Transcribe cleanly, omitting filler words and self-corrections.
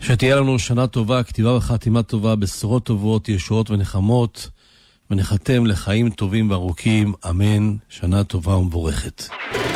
שתהיה לנו שנה טובה, כתיבה וחתימה טובה, בשורות טובות, ישועות ונחמות, ונחתם לחיים טובים וארוכים, אמן, שנה טובה ומבורכת.